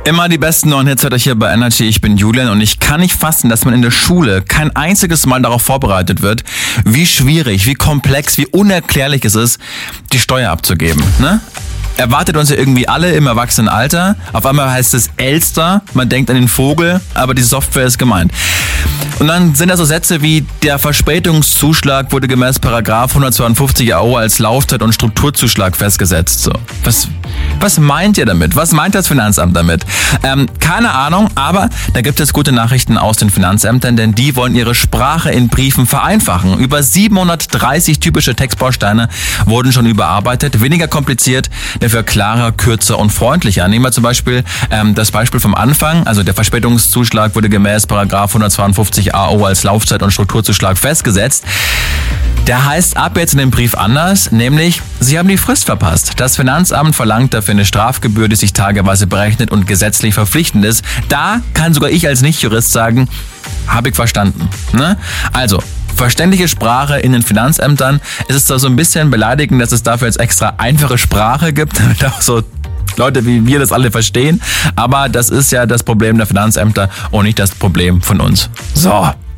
Immer die besten neuen Hits hört euch hier bei Energy. Ich bin Julian und ich kann nicht fassen, dass man in der Schule kein einziges Mal darauf vorbereitet wird, wie schwierig, wie komplex, wie unerklärlich es ist, die Steuer abzugeben, ne? Erwartet uns ja irgendwie alle im Erwachsenenalter. Auf einmal heißt es Elster, man denkt an den Vogel, aber die Software ist gemeint. Und dann sind da so Sätze wie, der Verspätungszuschlag wurde gemäß Paragraph 152 AO als Laufzeit- und Strukturzuschlag festgesetzt. So. Was meint ihr damit? Was meint das Finanzamt damit? Keine Ahnung, aber da gibt es gute Nachrichten aus den Finanzämtern, denn die wollen ihre Sprache in Briefen vereinfachen. Über 730 typische Textbausteine wurden schon überarbeitet, weniger kompliziert, dafür klarer, kürzer und freundlicher. Nehmen wir zum Beispiel das Beispiel vom Anfang, also der Verspätungszuschlag wurde gemäß Paragraph 152 AO als Laufzeit- und Strukturzuschlag festgesetzt. Der heißt ab jetzt in dem Brief anders, nämlich, Sie haben die Frist verpasst. Das Finanzamt verlangt dafür eine Strafgebühr, die sich tageweise berechnet und gesetzlich verpflichtend ist. Da kann sogar ich als Nichtjurist sagen, habe ich verstanden. Ne? Also, verständliche Sprache in den Finanzämtern. Es ist zwar so ein bisschen beleidigend, dass es dafür jetzt extra einfache Sprache gibt, damit auch so Leute wie wir das alle verstehen, aber das ist ja das Problem der Finanzämter und nicht das Problem von uns. So.